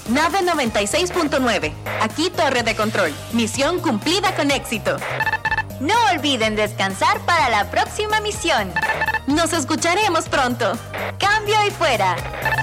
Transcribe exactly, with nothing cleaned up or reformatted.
Nave noventa y seis punto nueve. Aquí Torre de Control. Misión cumplida con éxito. No olviden descansar para la próxima misión. Nos escucharemos pronto. Cambio y fuera.